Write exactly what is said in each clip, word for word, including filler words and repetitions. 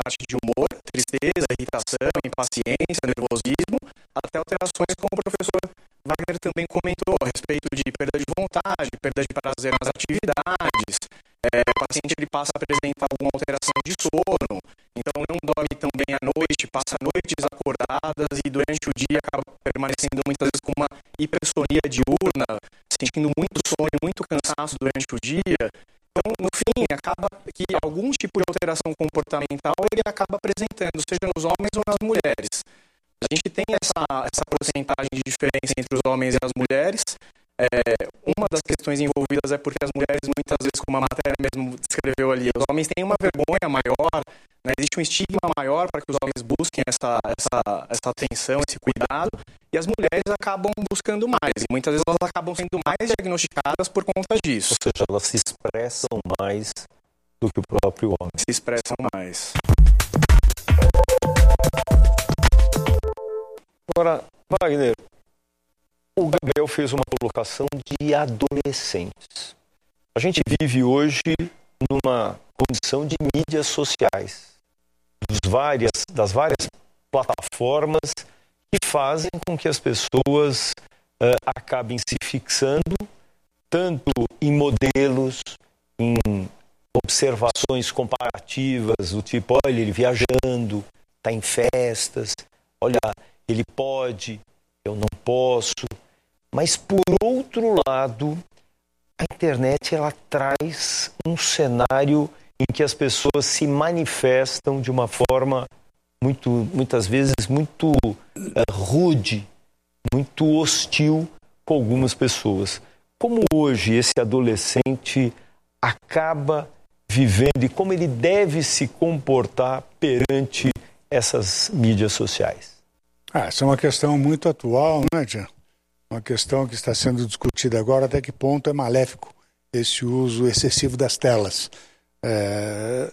parte de humor, tristeza, irritação, impaciência, nervosismo, até alterações como o professor Wagner também comentou a respeito de perda de vontade, perda de prazer nas atividades. É, o paciente ele passa a apresentar alguma alteração de sono, então não dorme tão bem à noite, passa noites acordadas e durante o dia acaba permanecendo muitas vezes com uma hipersonia diurna, sentindo muito sono e muito cansaço durante o dia. Então, no fim, acaba que algum tipo de alteração comportamental ele acaba apresentando, seja nos homens ou nas mulheres. A gente tem essa, essa porcentagem de diferença entre os homens e as mulheres. É, uma das questões envolvidas é porque as mulheres, muitas vezes, como a matéria mesmo descreveu ali, os homens têm uma vergonha maior, né? Existe um estigma maior para que os homens busquem essa, essa, essa atenção, esse cuidado, e as mulheres acabam buscando mais. E muitas vezes elas acabam sendo mais diagnosticadas por conta disso. Ou seja, elas se expressam mais do que o próprio homem. Se expressam mais. Agora, Wagner, o Gabriel fez uma colocação de adolescentes. A gente vive hoje numa condição de mídias sociais, dos várias, das várias plataformas que fazem com que as pessoas uh, acabem se fixando tanto em modelos, em observações comparativas, do tipo, olha, ele viajando, está em festas, olha, ele pode, eu não posso. Mas, por outro lado, a internet ela traz um cenário em que as pessoas se manifestam de uma forma muito, muitas vezes muito uh, rude, muito hostil com algumas pessoas. Como hoje esse adolescente acaba vivendo e como ele deve se comportar perante essas mídias sociais? Ah, essa é uma questão muito atual, né, Jean? Uma questão que está sendo discutida agora, até que ponto é maléfico esse uso excessivo das telas. É...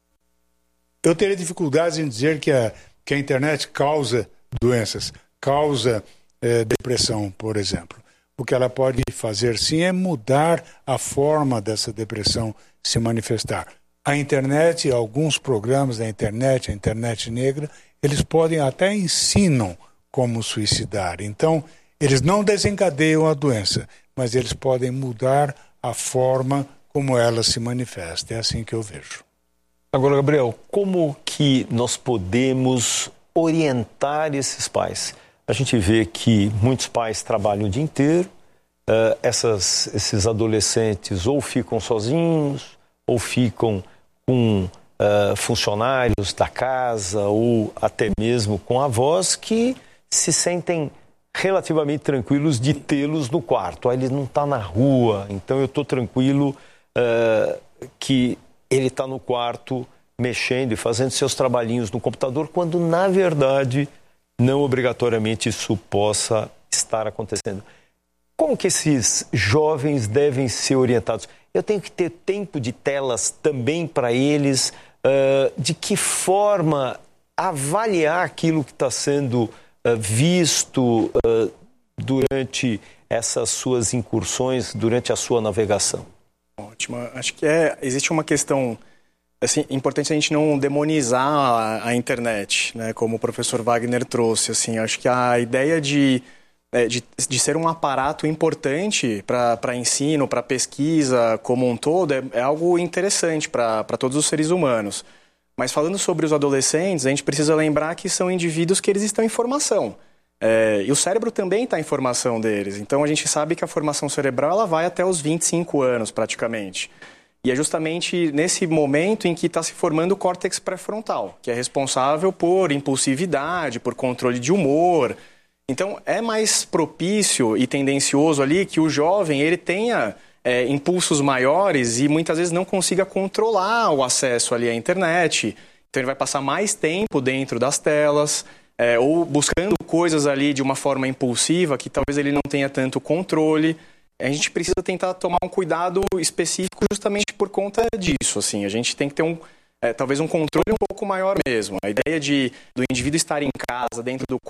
Eu teria dificuldades em dizer que a, que a internet causa doenças, causa é, depressão, por exemplo. O que ela pode fazer, sim, é mudar a forma dessa depressão se manifestar. A internet, alguns programas da internet, a internet negra, eles podem até ensinam como suicidar. Então, eles não desencadeiam a doença, mas eles podem mudar a forma como ela se manifesta. É assim que eu vejo. Agora, Gabriel, como que nós podemos orientar esses pais? A gente vê que muitos pais trabalham o dia inteiro, uh, essas, esses adolescentes ou ficam sozinhos, ou ficam com uh, funcionários da casa, ou até mesmo com avós que se sentem relativamente tranquilos de tê-los no quarto. Ah, ele não está na rua, então eu estou tranquilo uh, que ele está no quarto mexendo e fazendo seus trabalhinhos no computador, quando, na verdade, não obrigatoriamente isso possa estar acontecendo. Como que esses jovens devem ser orientados? Eu tenho que ter tempo de telas também para eles? Uh, de que forma avaliar aquilo que está sendo uh, visto uh, durante essas suas incursões, durante a sua navegação? Ótimo. Acho que é, existe uma questão assim, importante a gente não demonizar a, a internet, né, como o professor Wagner trouxe. Assim, acho que a ideia de, de, de ser um aparato importante para ensino, para pesquisa como um todo, é, é algo interessante para todos os seres humanos. Mas falando sobre os adolescentes, a gente precisa lembrar que são indivíduos que eles estão em formação. É, e o cérebro também está em formação deles. Então a gente sabe que a formação cerebral ela vai até os vinte e cinco anos praticamente. E é justamente nesse momento em que está se formando o córtex pré-frontal, que é responsável por impulsividade, por controle de humor. Então é mais propício e tendencioso ali que o jovem ele tenha é, impulsos maiores e muitas vezes não consiga controlar o acesso ali à internet. Então ele vai passar mais tempo dentro das telas, é, ou buscando coisas ali de uma forma impulsiva que talvez ele não tenha tanto controle. A gente precisa tentar tomar um cuidado específico justamente por conta disso. Assim. A gente tem que ter um, é, talvez um controle um pouco maior mesmo. A ideia de, do indivíduo estar em casa, dentro do